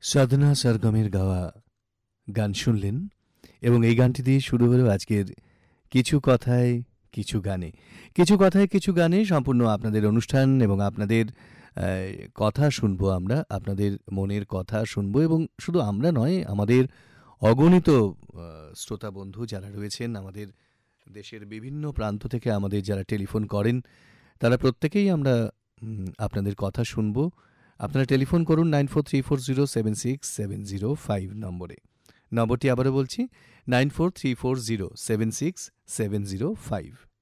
সাধনা সরগমের গাওয়া গান শুনলেন এবং এই গানটি দিয়ে শুরু হলো আজকের কিছু কথায় কিছু গানে। কিছু কথায় কিছু গানে সম্পূর্ণ আপনাদের অনুষ্ঠান এবং আপনাদের কথা শুনবো আমরা, আপনাদের মনের কথা শুনবো এবং শুধু আমরা নয়, আমাদের অগণিত শ্রোতা বন্ধু যারা রয়েছেন আমাদের দেশের বিভিন্ন প্রান্ত থেকে আমাদের যারা টেলিফোন করেন, তারা প্রত্যেকেই আমরা আপনাদের কথা শুনবো। আপনারা টেলিফোন করুন 9434076705 নম্বরে। নম্বরটি আবারও বলছি 9434076705।